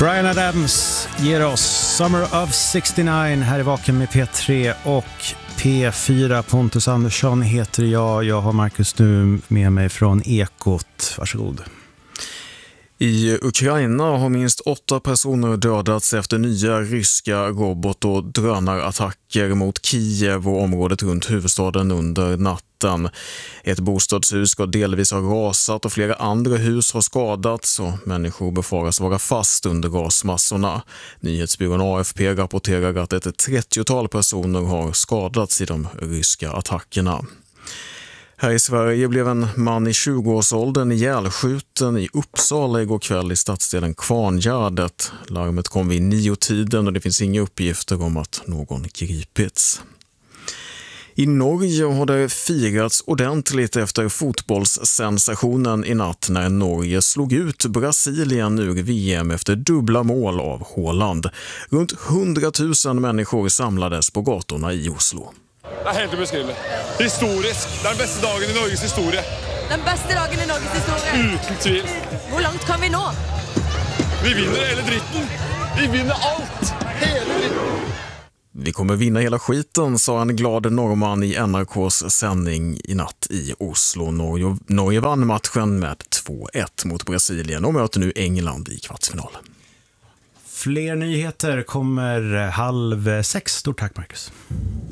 Bryan Adams ger oss Summer of 69 här i Vaken med P3 och P4. Pontus Andersson heter jag. Jag har Marcus nu med mig från Ekot. Varsågod. I Ukraina har minst 8 personer dödats efter nya ryska robot- och drönarattacker mot Kiev och området runt huvudstaden under natten. Ett bostadshus ska delvis ha rasat och flera andra hus har skadats och människor befaras vara fast under rasmassorna. Nyhetsbyrån AFP rapporterar att ett 30-tal personer har skadats i de ryska attackerna. Här i Sverige blev en man i 20-årsåldern ihjälskjuten i Uppsala igår kväll i stadsdelen Kvarngärdet. Larmet kom vid 9-tiden och det finns inga uppgifter om att någon gripits. I Norge har det firats ordentligt efter fotbollssensationen i natt när Norge slog ut Brasilien ur VM efter dubbla mål av Haaland. Runt 100 000 människor samlades på gatorna i Oslo. Det är helt ubeskrivligt. Historisk. Det är den bästa dagen i Norges historia. Den bästa dagen i Norges historia. Utan tvivel. Hur långt kan vi nå? Vi vinner hela dritten. Vi vinner allt. Hela dritten. Vi kommer vinna hela skiten, sa en glad norrman i NRKs sändning i natt i Oslo. Norge vann matchen med 2-1 mot Brasilien och möter nu England i kvartsfinal. Fler nyheter kommer 5:30. Stort tack, Marcus.